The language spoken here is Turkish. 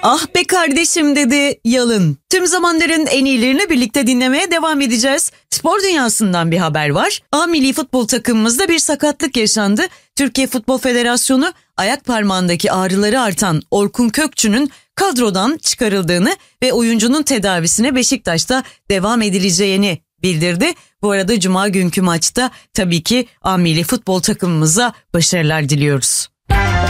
Ah be kardeşim dedi Yalın. Tüm zamanların en iyilerini birlikte dinlemeye devam edeceğiz. Spor dünyasından bir haber var. A milli futbol takımımızda bir sakatlık yaşandı. Türkiye Futbol Federasyonu ayak parmağındaki ağrıları artan Orkun Kökçü'nün kadrodan çıkarıldığını ve oyuncunun tedavisine Beşiktaş'ta devam edileceğini bildirdi. Bu arada Cuma günkü maçta tabii ki A milli futbol takımımıza başarılar diliyoruz.